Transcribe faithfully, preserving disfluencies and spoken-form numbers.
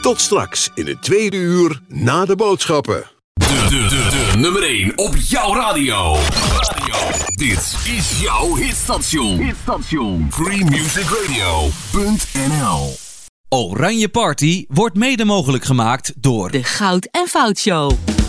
Tot straks in het tweede uur na de boodschappen. De, de, de, de nummer één op jouw radio. radio. Dit is jouw hitstation. Hitstation. free music radio punt n l Oranje Party wordt mede mogelijk gemaakt door de Goud en Fout Show.